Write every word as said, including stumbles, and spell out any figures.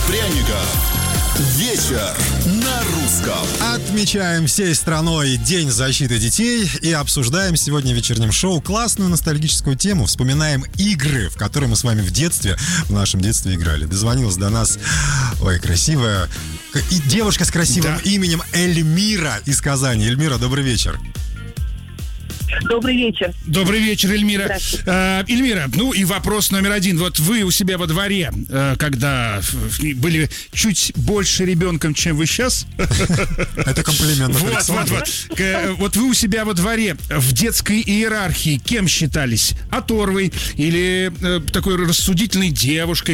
пряников. Вечер на русском. Отмечаем всей страной День защиты детей и обсуждаем сегодня в вечернем шоу классную ностальгическую тему. Вспоминаем игры, в которые мы с вами в детстве, в нашем детстве играли. Дозвонилась до нас, ой, красивая, и девушка с красивым да. именем Эльмира из Казани. Эльмира, добрый вечер. Добрый вечер. Добрый вечер, Эльмира. Э, Эльмира, ну и вопрос номер один. Вот вы у себя во дворе, э, когда были чуть больше ребенком, чем вы сейчас. Это комплимент. Вот, вот, вот. Вот вы у себя во дворе в детской иерархии кем считались? Оторвой или такой рассудительной девушкой,